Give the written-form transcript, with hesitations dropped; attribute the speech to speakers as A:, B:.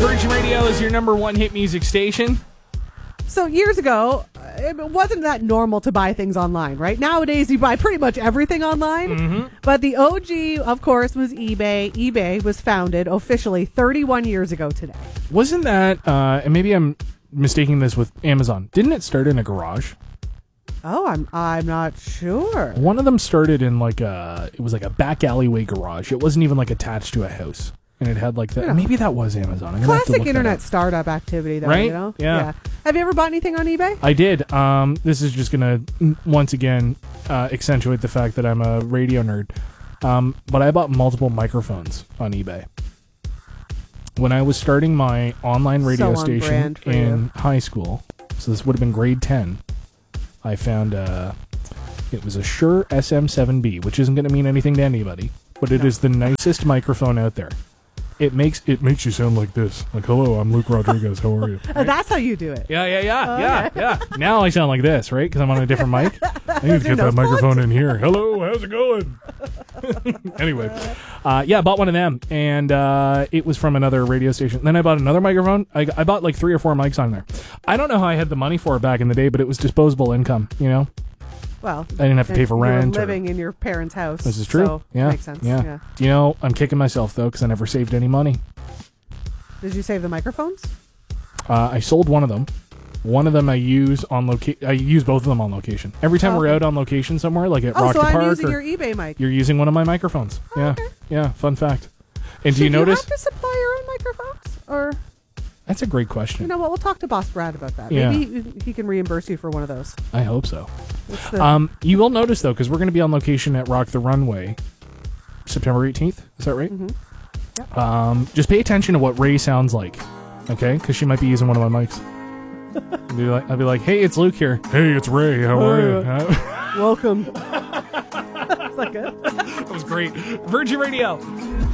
A: Virgin Radio is your number one hit music station.
B: So years ago, it wasn't that normal to buy things online, right? Nowadays, you buy pretty much everything online.
A: Mm-hmm.
B: But the OG, of course, was eBay. eBay was founded officially 31 years ago today.
A: Wasn't that, and maybe I'm mistaking this with Amazon, didn't it start in a garage?
B: Oh, I'm not sure.
A: One of them started in it was like a back alleyway garage. It wasn't even like attached to a house. And it had like that.
B: Yeah.
A: Maybe that was Amazon. I'm gonna have to
B: Classic
A: look
B: internet
A: that up.
B: startup activity, though,
A: Right?
B: you know?
A: Yeah.
B: Have you ever bought anything on eBay?
A: I did. This is just going to, once again, accentuate the fact that I'm a radio nerd. But I bought multiple microphones on eBay. When I was starting my online radio
B: So on
A: station
B: brand for
A: in
B: you.
A: high school, so this would have been grade 10, I found it was a Shure SM7B, which isn't going to mean anything to anybody, but it is the nicest microphone out there. It makes you sound like this. Like, hello, I'm Luke Rodriguez. How are you? Right?
B: That's how you do it.
A: Yeah. Now I sound like this, right? Because I'm on a different mic. I need to get that microphone in here. Hello, how's it going? Anyway, I bought one of them, and it was from another radio station. Then I bought another microphone. I bought like 3 or 4 mics on there. I don't know how I had the money for it back in the day, but it was disposable income, you know?
B: Well,
A: I didn't have to pay for rent.
B: You were living in your parents' house.
A: This is true.
B: So
A: Yeah.
B: Makes sense.
A: Yeah. Do you know, I'm kicking myself, though, because I never saved any money.
B: Did you save the microphones?
A: I sold one of them. One of them I use on location. I use both of them on location. Every time we're out on location somewhere, like at Rock the Park.
B: So I'm using your eBay mic.
A: You're using one of my microphones. Yeah.
B: Okay.
A: Yeah. Fun fact. And
B: Should
A: do you notice?
B: you have to supply your own microphones? Or,
A: That's a great question.
B: you know what, we'll talk to Boss Brad about that.
A: Yeah.
B: Maybe he can reimburse you for one of those.
A: I hope so.
B: What's the,
A: You will notice, though, because we're going to be on location at Rock the Runway September 18th. Is that right?
B: Mhm.
A: Just pay attention to what Ray sounds like. Okay? Because she might be using one of my mics. I'll be like, hey, it's Luke here. Hey, it's Ray. How are you?
B: welcome. That's not good.
A: That was great. Virgin Radio.